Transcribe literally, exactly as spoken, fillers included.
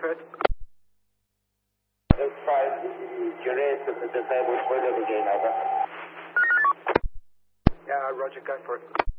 for it. That's five. Juliet to the disabled window again, over. Yeah, roger, go for it.